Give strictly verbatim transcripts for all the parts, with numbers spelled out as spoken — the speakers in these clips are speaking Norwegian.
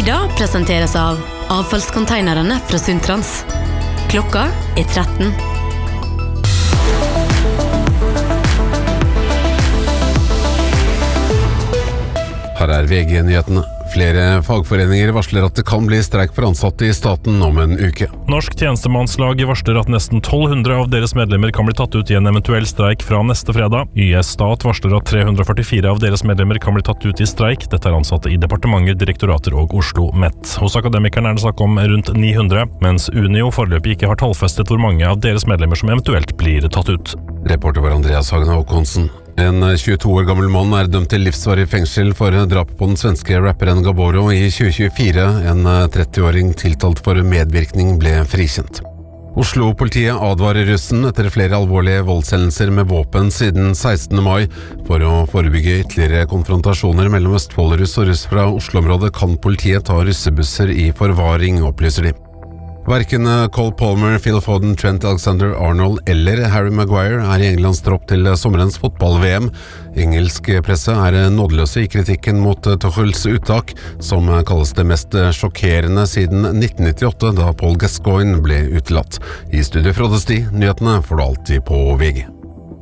Nyda presenteres av avfallskonteinerne fra Suntrans. Klokka er tretten. Her er V G-nyhetene. Flere fagforeninger varsler at det kan bli streik for ansatte i staten om en uke. Norsk tjenestemannslag varsler at nesten tolv hundre av deres medlemmer kan bli tatt ut i en eventuell streik fra neste fredag. Y S Stat varsler at tre hundre og førtifire av deres medlemmer kan bli tatt ut i streik. Dette er ansatte i departementer, direktorater og Oslo Met. Hos akademikerne er det snakk om rundt ni hundre, mens Unio foreløpig ikke har tallfestet hvor mange av deres medlemmer som eventuelt blir tatt ut. Reporter var Andreas Hagen Håkonsen. En tjueto år gammel mann er dømt til livsvarig fengsel for drap på den svenske rapperen Gaboro i tjue tjuefire. En tretti-åring tiltalt for medvirkning ble frikjent. Oslo-politiet advarer russen etter flere alvorlige voldshendelser med våpen siden sekstende mai. For å forebygge ytterligere konfrontasjoner mellom Østfold-russ og russ fra Oslo-området kan politiet ta russebusser i forvaring, opplyser de. Hverken Cole Palmer, Phil Foden, Trent Alexander-Arnold eller Harry Maguire er i Englands tropp til sommerens fotball-V M. Engelsk presse er nådeløse i kritikken mot Tuchels uttak, som kalles det mest sjokkerende siden nitten nittiåtte, da Paul Gascoigne ble utelatt. I studio Frode Sti, nyhetene får du alltid på V G.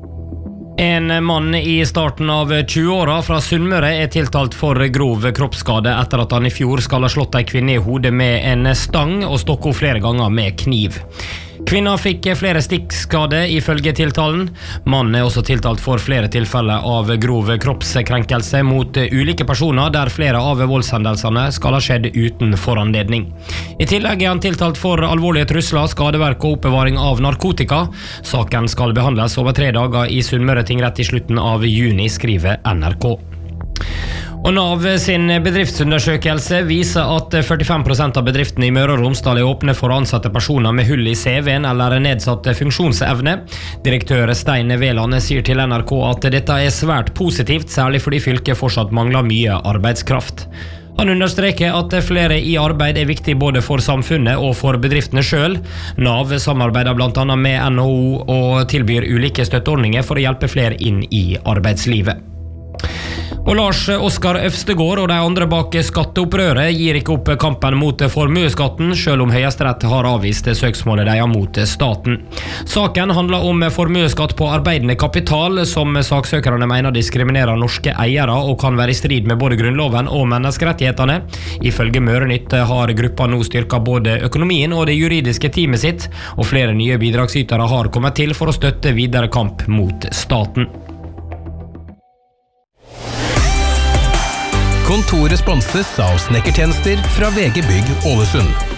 En mann i starten av tjueåra fra Sunnmøre er tiltalt for grov kroppsskade etter at han i fjor skal ha slått en kvinne i hodet med en stang og stokket henne flere ganger med kniv. Kvinna fikk flere stikkskade ifølge tiltalen. Mannen er også tiltalt for flere tilfeller av grov kroppskrenkelse mot ulike personer, der flere av voldshendelsene skal ha skjedd uten foranledning. I tillegg er han tiltalt for alvorlige trusler, skadeverk og oppbevaring av narkotika. Saken skal behandles over tre dager i Sunnmøre tingrett i slutten av juni, skriver N R K. Og Nav sin bedriftsundersøkelse viser at førtifem prosent av bedriftene i Møre og Romsdal er åpne for å ansette personer med hull i C V-en eller nedsatt funksjonsevne. Direktør Stein Veland sier til N R K at dette er svært positivt, særlig fordi fylket fortsatt mangler mye arbeidskraft. Han understreker at flere i arbeid er viktig både for samfunnet og for bedriftene selv. Nav samarbeider blant annet med N H O og tilbyr ulike støtteordninger for å hjelpe flere inn i arbeidslivet. Og Lars Oskar Øvstegård og de andre bak skatteopprøret gir ikke opp kampen mot formueskatten, selv om Høyesterett har avvist søksmålet de har mot staten. Saken handler om formueskatt på arbeidende kapital, som saksøkerne mener diskriminerer norske eiere og kan være i strid med både grunnloven og menneskerettighetene. Ifølge Mørenytt har gruppa nå styrket både økonomien og det juridiske teamet sitt, og flere nye bidragsytere har kommet til for å støtte videre kamp mot staten. Kontoret sponses av snekkertjenester fra V G Bygg Ålesund.